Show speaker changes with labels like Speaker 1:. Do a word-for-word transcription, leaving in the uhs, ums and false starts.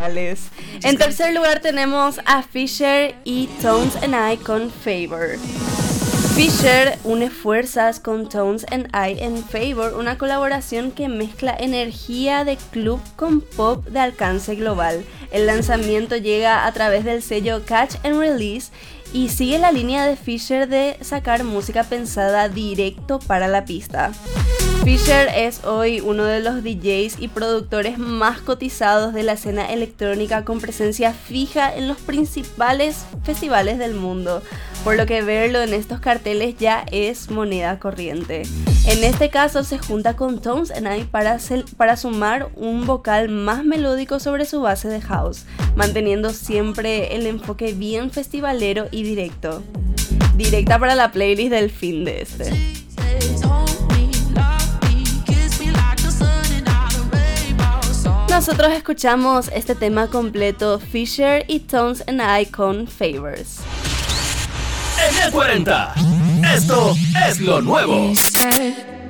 Speaker 1: En tercer lugar tenemos a Fisher y Tones and I con Favor. Fisher une fuerzas con Tones and I en Favor, una colaboración que mezcla energía de club con pop de alcance global. El lanzamiento llega a través del sello Catch and Release y sigue la línea de Fisher de sacar música pensada directo para la pista. Fisher es hoy uno de los D Js y productores más cotizados de la escena electrónica, con presencia fija en los principales festivales del mundo, por lo que verlo en estos carteles ya es moneda corriente. En este caso se junta con Tones and I para, para sumar un vocal más melódico sobre su base de house, manteniendo siempre el enfoque bien festivalero y directo. Directa para la playlist del fin de este. Nosotros escuchamos este tema completo, Fisher y Tones and I con Favors.
Speaker 2: En el cuarenta, esto es lo nuevo.